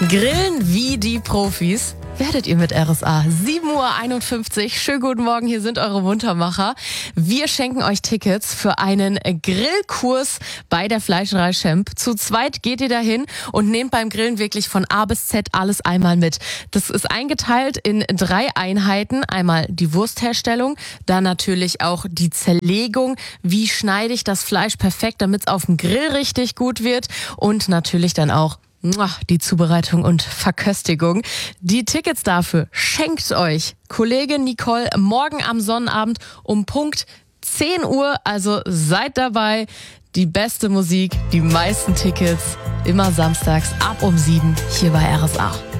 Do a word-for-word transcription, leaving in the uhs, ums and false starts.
Grillen wie die Profis werdet ihr mit R S A. sieben Uhr einundfünfzig. Schönen guten Morgen, hier sind eure Muntermacher. Wir schenken euch Tickets für einen Grillkurs bei der Fleischerei Schemp. Zu zweit geht ihr dahin und nehmt beim Grillen wirklich von A bis Z alles einmal mit. Das ist eingeteilt in drei Einheiten. Einmal die Wurstherstellung, dann natürlich auch die Zerlegung. Wie schneide ich das Fleisch perfekt, damit es auf dem Grill richtig gut wird? Und natürlich dann auch die Zubereitung und Verköstigung. Die Tickets dafür schenkt euch Kollegin Nicole morgen am Sonnabend um Punkt zehn Uhr. Also seid dabei. Die beste Musik, die meisten Tickets, immer samstags ab um sieben hier bei R S A.